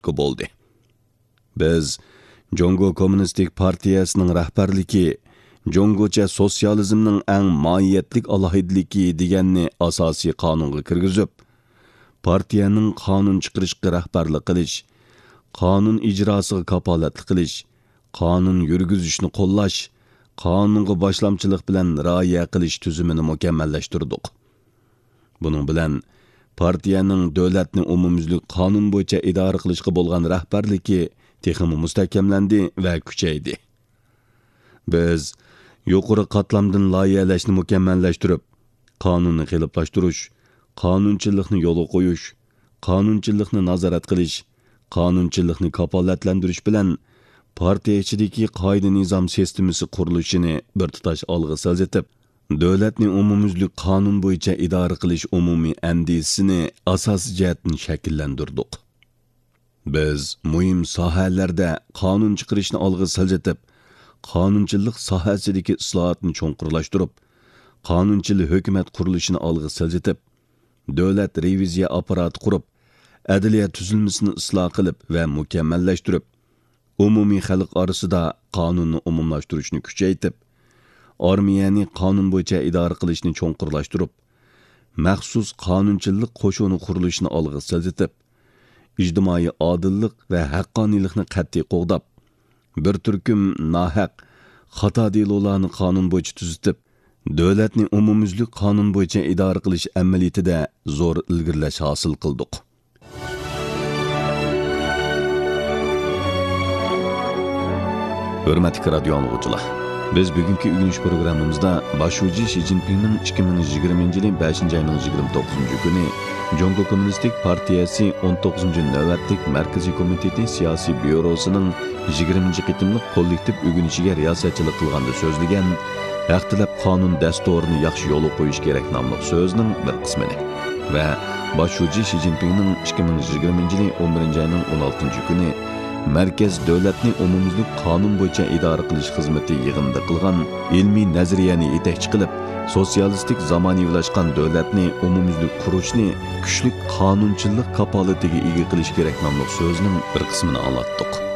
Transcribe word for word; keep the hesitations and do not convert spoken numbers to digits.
bo'ldi. Biz Jongo Kommunistik Partiyasining rahbarligi Jongocha sotsializmning eng mohiyatlik alohidligi deganni asosiy qonunga kirgizib, partiyaning qonun chiqarishga rahbarlik qilish, qonun ijrosiga kapolatlik qilish, qonun yurgizishni qo'llash, qonunga boshlamchilik bilan rioya qilish tuzumini mukammallashtirdik. Buning bilan partiyaning davlatni umumyuzlik qonun bo'yicha idora qilishga bo'lgan rahbarligi texmi mustahkamlandi va kuchaydi. Biz yuqori qatlamdan loyihalashni mukammallashtirib, qonunni qiliblashtirish, qonunchilikni yo'lga qo'yish, qonunchilikni nazorat qilish, qonunchilikni kafolatlantirish bilan partiya ichidagi qoida-nizom sistemasi qurilishini bir tutash olg'a siljitib, davlatni umumyuzlik qonun bo'yicha idora qilish umumiy andisini asosiy jihatdan shakllantirdik. Biz muhim sohalarda qonun chiqarishni olg'a siljitib, qonunchilik sohasidagi islohotni cho'nqurlashtirib, qonunchilik hukumat qurilishini olg'a siljitib, davlat reviziya apparati qurib, adliya tuzilmasini isloh qilib va mukammallashtirib, umumiy xalq orasida qonunni umumlashtirishni kuchaytirib, armiyani qonun bo'yicha idora qilishni cho'nqurlashtirib, maxsus qonunchilik qo'shini qurilishini olg'a siljitib, ijtimoiy odillik va haqqoniylikni qat'iy qo'g'dab, bir turkum nohaq, xato delollarni qonun bo'yicha tuzitib, davlatni umumyuzlik qonun bo'yicha idora qilish amaliyotida zo'r ilgirlash hosil qildik. Hurmatli radio anglag'uchilar, biz bugungi uyg'onish programmamizda boshlovchi Xi Jinpingning ikki ming yigirmanchi yil beshinchi oyning yigirma to'qqizinchi kuni Jongo Kommunistik Partiyasi o'n to'qqizinchi navbatlik Markaziy komiteti siyosiy byurosining yigirmanchi qitimliq kollektiv uyg'onishiga riyosatchilik qilganda so'zlagan "Haqtilab qonun dasturini yaxshi yo'lga qo'yish kerak" nomli so'zning bir qismini va boshlovchi Xi Jinpingning ikki ming yigirmanchi yil o'n birinchi oyning o'n oltinchi kuni Markaz davlatni umumyuzlik qonun bo'yicha idora qilish xizmati yig'inida qilgan ilmiy nazariyani yetakchi qilib, sotsialistik zamonaviylashgan davlatni umumyuzlik qurishni kuchli qonunchilik kapolatiga ega qilish kerak nomli so'zning bir qismini anglatdik.